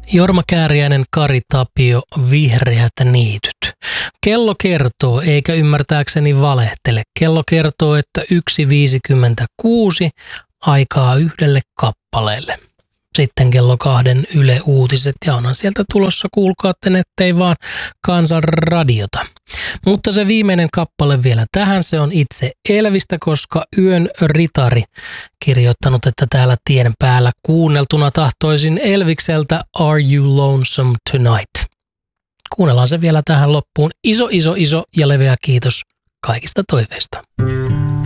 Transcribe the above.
Jorma Kääriäinen, Kari Tapio, Vihreät niityt. Kello kertoo, eikä ymmärtääkseni valehtele. Kello kertoo, että 1.56 aikaa yhdelle kappaleelle. Sitten kello 2 Yle Uutiset ja onhan sieltä tulossa, kuulkaatten, ettei vaan Kansanradiota. Mutta se viimeinen kappale vielä tähän, se on itse Elvistä, koska Yön Ritari kirjoittanut, että täällä tien päällä kuunneltuna tahtoisin Elvikseltä Are You Lonesome Tonight? Kuunnellaan se vielä tähän loppuun. Iso ja leveä kiitos kaikista toiveista.